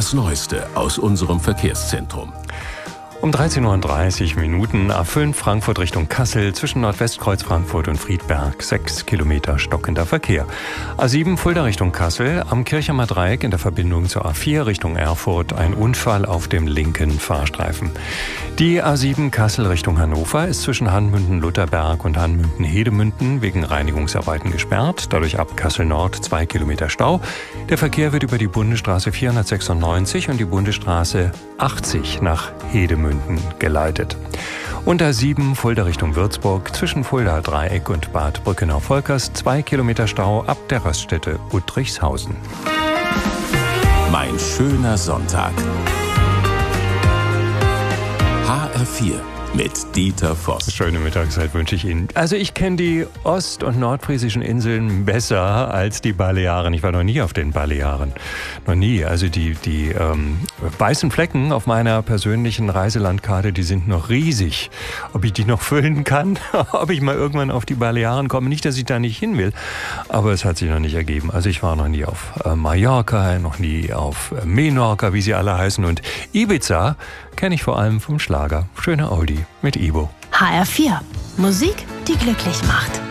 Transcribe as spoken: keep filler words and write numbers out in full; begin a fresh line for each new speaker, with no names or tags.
Das Neueste aus unserem Verkehrszentrum.
Um dreizehn Uhr dreißig Minuten A fünf Frankfurt Richtung Kassel zwischen Nordwestkreuz Frankfurt und Friedberg. Sechs Kilometer stockender Verkehr. A sieben Fulda Richtung Kassel. Am Kirchheimer Dreieck in der Verbindung zur A vier Richtung Erfurt ein Unfall auf dem linken Fahrstreifen. Die A sieben Kassel Richtung Hannover ist zwischen Hanmünden-Lutherberg und Hanmünden-Hedemünden wegen Reinigungsarbeiten gesperrt. Dadurch ab Kassel Nord zwei Kilometer Stau. Der Verkehr wird über die Bundesstraße vierhundertsechsundneunzig und die Bundesstraße achtzig nach Hedemünden geleitet. Und A sieben Fulda Richtung Würzburg zwischen Fulda Dreieck und Bad Brückenau-Volkers zwei Kilometer Stau ab der Raststätte Uttrichshausen.
Mein schöner Sonntag. H R vier mit Dieter Voss.
Schöne Mittagszeit wünsche ich Ihnen. Also ich kenne die ost- und nordfriesischen Inseln besser als die Balearen. Ich war noch nie auf den Balearen. Noch nie. Also die, die ähm, weißen Flecken auf meiner persönlichen Reiselandkarte, die sind noch riesig. Ob ich die noch füllen kann, ob ich mal irgendwann auf die Balearen komme. Nicht, dass ich da nicht hin will, aber es hat sich noch nicht ergeben. Also ich war noch nie auf äh, Mallorca, noch nie auf äh, Menorca, wie sie alle heißen. Und Ibiza kenne ich vor allem vom Schlager. Schöner Oldie mit Ibo.
H R vier. Musik, die glücklich macht.